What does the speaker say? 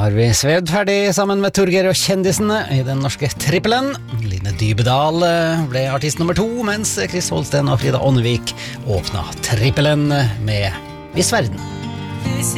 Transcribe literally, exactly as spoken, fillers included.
har vi svevd ferdig sammen med Torgeir og kjendisene i den norske trippelen. Line Dybedal ble artist nummer to, mens Chris Holsten og Frida Ånnevik åpna trippelen med Hvis verden.